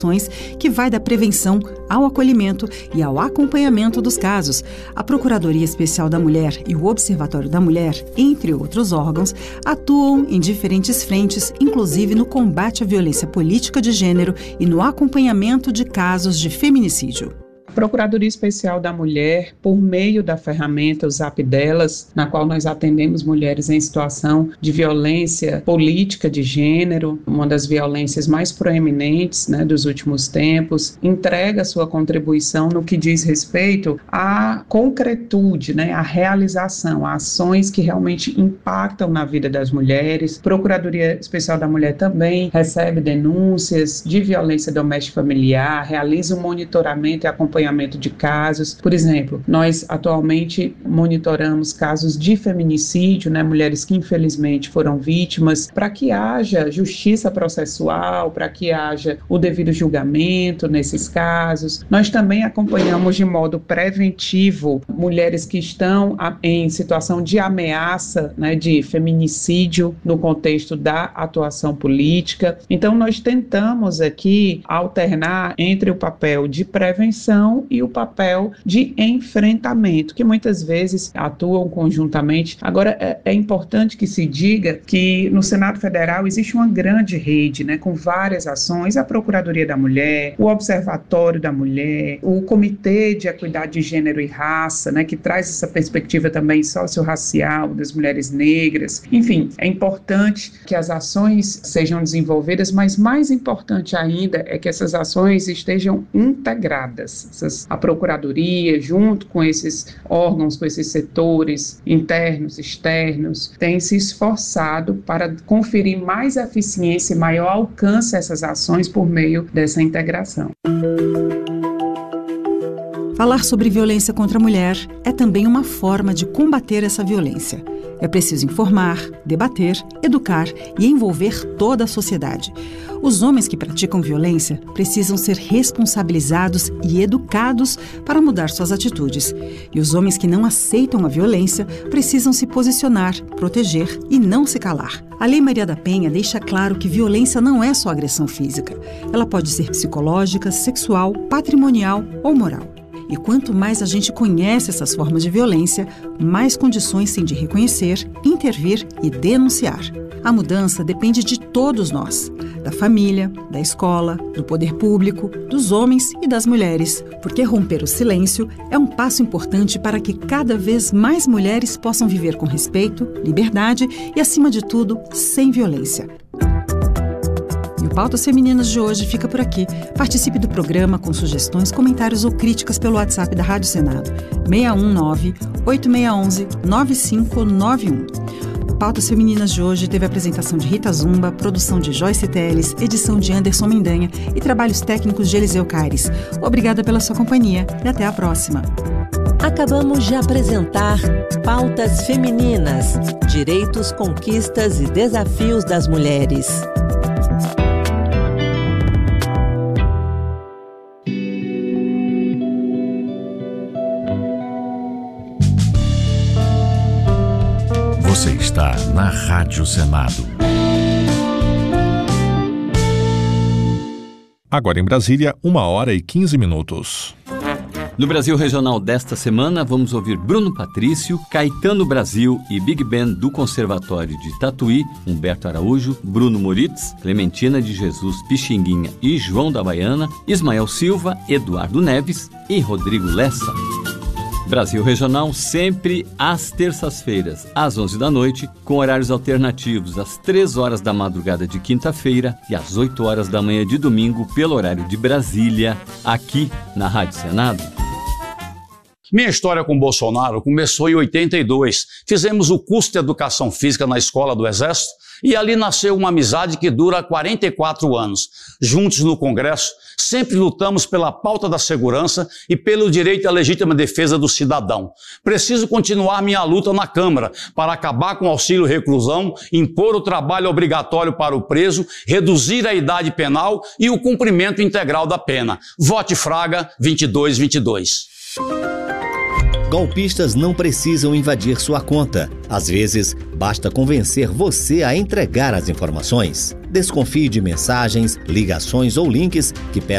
que vai da prevenção ao acolhimento e ao acompanhamento dos casos. A Procuradoria Especial da Mulher e o Observatório da Mulher, entre outros órgãos, atuam em diferentes frentes, inclusive no combate à violência política de gênero e no acompanhamento de casos de feminicídio. A Procuradoria Especial da Mulher, por meio da ferramenta, o Zap Delas, na qual nós atendemos mulheres em situação de violência política de gênero, uma das violências mais proeminentes, dos últimos tempos, entrega sua contribuição no que diz respeito à concretude, à realização, a ações que realmente impactam na vida das mulheres. A Procuradoria Especial da Mulher também recebe denúncias de violência doméstica familiar, realiza um monitoramento e acompanhamento de casos. Por exemplo, nós atualmente monitoramos casos de feminicídio, mulheres que infelizmente foram vítimas, para que haja justiça processual, para que haja o devido julgamento nesses casos. Nós também acompanhamos de modo preventivo mulheres que estão em situação de ameaça, de feminicídio no contexto da atuação política. Então, nós tentamos aqui alternar entre o papel de prevenção e o papel de enfrentamento, que muitas vezes atuam conjuntamente. Agora, é importante que se diga que no Senado Federal existe uma grande rede, com várias ações, a Procuradoria da Mulher, o Observatório da Mulher, o Comitê de Equidade de Gênero e Raça, que traz essa perspectiva também socio-racial das mulheres negras. Enfim, é importante que as ações sejam desenvolvidas, mas mais importante ainda é que essas ações estejam integradas. A Procuradoria, junto com esses órgãos, com esses setores internos, externos, tem se esforçado para conferir mais eficiência e maior alcance a essas ações por meio dessa integração. Falar sobre violência contra a mulher é também uma forma de combater essa violência. É preciso informar, debater, educar e envolver toda a sociedade. Os homens que praticam violência precisam ser responsabilizados e educados para mudar suas atitudes. E os homens que não aceitam a violência precisam se posicionar, proteger e não se calar. A Lei Maria da Penha deixa claro que violência não é só agressão física. Ela pode ser psicológica, sexual, patrimonial ou moral. E quanto mais a gente conhece essas formas de violência, mais condições tem de reconhecer, intervir e denunciar. A mudança depende de todos nós, da família, da escola, do poder público, dos homens e das mulheres, porque romper o silêncio é um passo importante para que cada vez mais mulheres possam viver com respeito, liberdade e, acima de tudo, sem violência. E o Pautas Femininas de hoje fica por aqui. Participe do programa com sugestões, comentários ou críticas pelo WhatsApp da Rádio Senado, 619-8611-9591. O Pautas Femininas de hoje teve a apresentação de Rita Zumba, produção de Joyce Teles, edição de Anderson Mendanha e trabalhos técnicos de Eliseu Caires. Obrigada pela sua companhia e até a próxima. Acabamos de apresentar Pautas Femininas, direitos, conquistas e desafios das mulheres. Você está na Rádio Senado. Agora em Brasília, 1h15. No Brasil Regional desta semana, vamos ouvir Bruno Patrício, Caetano Brasil e Big Band do Conservatório de Tatuí, Humberto Araújo, Bruno Moritz, Clementina de Jesus Pixinguinha e João da Baiana, Ismael Silva, Eduardo Neves e Rodrigo Lessa. Brasil Regional sempre às terças-feiras, às 11 da noite, com horários alternativos às 3 horas da madrugada de quinta-feira e às 8 horas da manhã de domingo, pelo horário de Brasília, aqui na Rádio Senado. Minha história com Bolsonaro começou em 82. Fizemos o curso de Educação Física na Escola do Exército e ali nasceu uma amizade que dura 44 anos. Juntos no Congresso, sempre lutamos pela pauta da segurança e pelo direito à legítima defesa do cidadão. Preciso continuar minha luta na Câmara para acabar com o auxílio-reclusão, impor o trabalho obrigatório para o preso, reduzir a idade penal e o cumprimento integral da pena. Vote Fraga 2222. Golpistas não precisam invadir sua conta. Às vezes, basta convencer você a entregar as informações. Desconfie de mensagens, ligações ou links que